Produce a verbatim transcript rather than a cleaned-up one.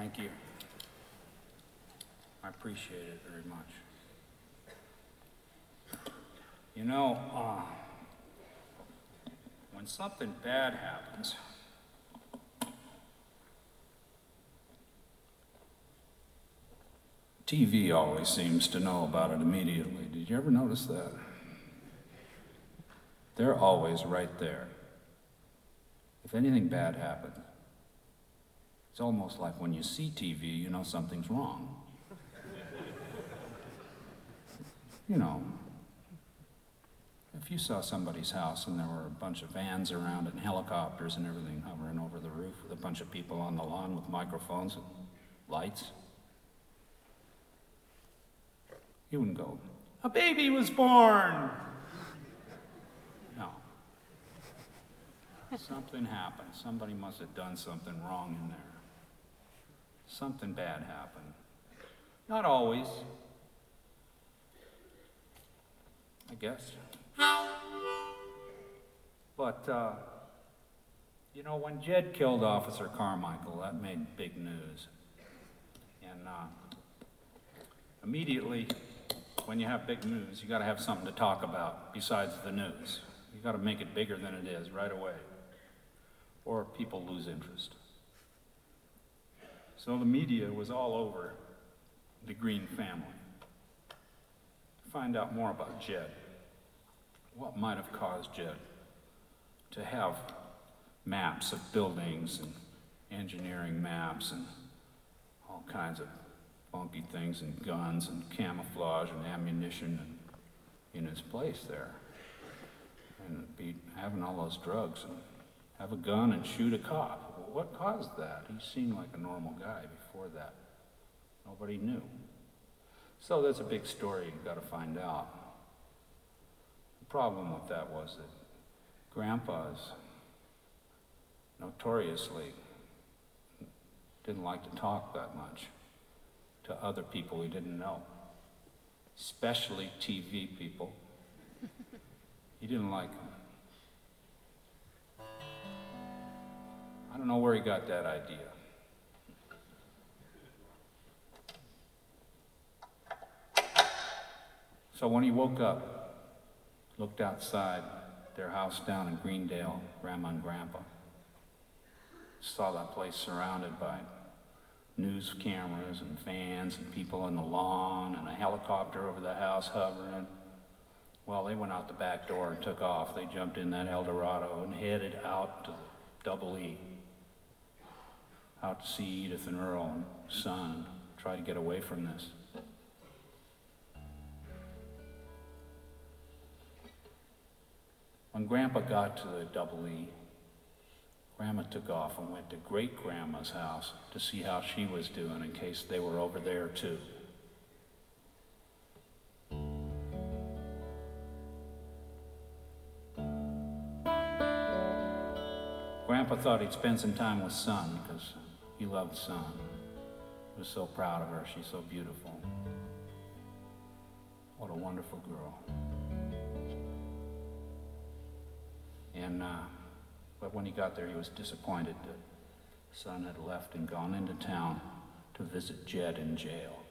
Thank you. I appreciate it very much. You know, uh, when something bad happens, T V always seems to know about it immediately. Did you ever notice that? They're always right there. If anything bad happens, it's almost like when you see T V, you know something's wrong. You know, if you saw somebody's house and there were a bunch of vans around it and helicopters and everything hovering over the roof with a bunch of people on the lawn with microphones and lights, you wouldn't go, "A baby was born!" No. Something happened. Somebody must have done something wrong in there. Something bad happened. Not always, I guess. But, uh, you know, when Jed killed Officer Carmichael, that made big news. And uh, immediately, when you have big news, you gotta have something to talk about besides the news. You gotta make it bigger than it is right away, or people lose interest. So the media was all over the Green family to find out more about Jed. What might have caused Jed to have maps of buildings and engineering maps and all kinds of funky things and guns and camouflage and ammunition and in his place there, and be having all those drugs and have a gun and shoot a cop. What caused that? He seemed like a normal guy before that. Nobody knew. So that's a big story you've got to find out. The problem with that was that Grandpa's notoriously didn't like to talk that much to other people he didn't know, especially T V people. He didn't like them. I don't know where he got that idea. So when he woke up, looked outside their house down in Greendale, Grandma and Grandpa, saw that place surrounded by news cameras and vans and people on the lawn and a helicopter over the house hovering. Well, they went out the back door and took off. They jumped in that Eldorado and headed out to the Double E, out to see Edith and Earl and Son and try to get away from this. When Grandpa got to the Double E, Grandma took off and went to Great-Grandma's house to see how she was doing in case they were over there too. Grandpa thought he'd spend some time with Son because he loved Son. He was so proud of her. She's so beautiful. What a wonderful girl. And, uh, but when he got there, he was disappointed that Son had left and gone into town to visit Jed in jail.